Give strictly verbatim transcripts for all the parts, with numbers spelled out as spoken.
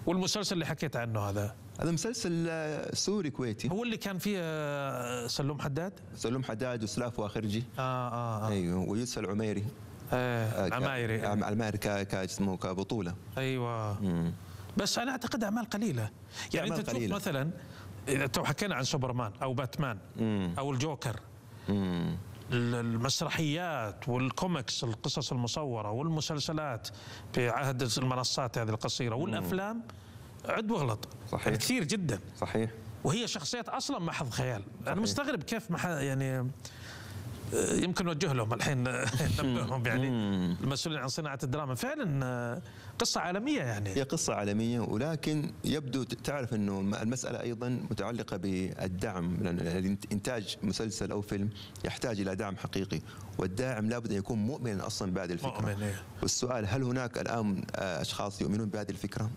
والمسلسل اللي حكيت عنه هذا هذا مسلسل سوري كويتي، هو اللي كان فيه سلوم حداد سلوم حداد وسلاف واخرجي. اه اه, آه. ايوه، ويوسف العميري. ايه العمايري. العمايري كاسمه كبطوله. ايوه. مم. بس انا اعتقد اعمال قليله، يعني انت تشوف مثلا اذا تو حكينا عن سوبرمان او باتمان مم. او الجوكر، مم. المسرحيات والكوميكس، القصص المصوره والمسلسلات في عهد المنصات هذه القصيره، والافلام عد واغلط. صحيح. كثير جدا. صحيح. وهي شخصيات اصلا محض خيال. صحيح. انا مستغرب كيف مح... يعني يمكن نوجه لهم الحين ننبههم يعني المسؤولين عن صناعه الدراما، فعلا قصه عالميه يعني. هي قصه عالميه، ولكن يبدو تعرف انه المساله ايضا متعلقه بالدعم، لان انتاج مسلسل او فيلم يحتاج الى دعم حقيقي، والداعم لابد ان يكون مؤمنا اصلا بهذه الفكره. مؤمن. إيه. والسؤال، هل هناك الان اشخاص يؤمنون بهذه الفكره؟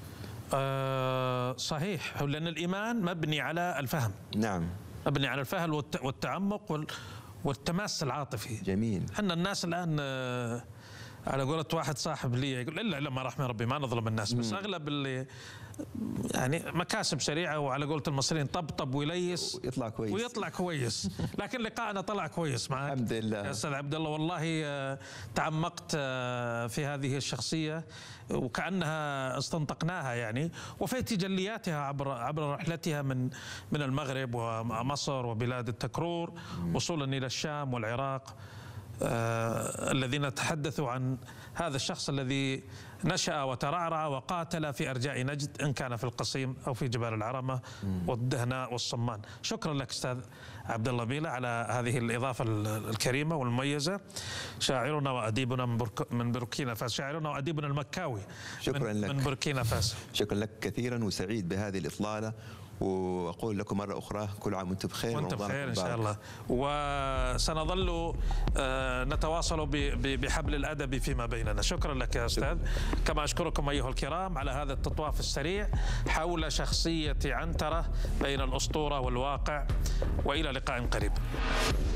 آه صحيح، لان الايمان مبني على الفهم. نعم، مبني على الفهم والتعمق وال والتماس العاطفي. جميل. احنا الناس الان على قولة واحد صاحب لي يقول الا الا ما رحم ربي ما نظلم الناس، بس اغلب اللي يعني مكاسب سريعه، وعلى قولة المصريين طبطب ويليس ويطلع كويس ويطلع كويس. لكن لقائنا طلع كويس معك الحمد لله يا استاذ عبد الله، والله تعمقت في هذه الشخصيه وكأنها استنطقناها يعني، وفي تجلياتها عبر عبر رحلتها من من المغرب ومصر وبلاد التكرور وصولا الى الشام والعراق. آه الذين تحدثوا عن هذا الشخص الذي نشأ وترعرع وقاتل في أرجاء نجد، إن كان في القصيم أو في جبال العرمة والدهناء والصمان. شكرا لك أستاذ عبد الله بيلة على هذه الإضافة الكريمة والمميزة. شاعرنا وأديبنا من, برك من بوركينا فاسو، شاعرنا وأديبنا المكاوي شكرا من, لك. من بوركينا فاسو. شكرا لك كثيرا، وسعيد بهذه الإطلالة، وأقول لكم مرة أخرى كل عام وأنتم بخير. وأنتم بخير إن شاء الله، وسنظل نتواصل بحبل الأدب فيما بيننا. شكرا لك يا أستاذ. كما أشكركم أيها الكرام على هذا التطواف السريع حول شخصية عنترة بين الأسطورة والواقع، وإلى لقاء قريب.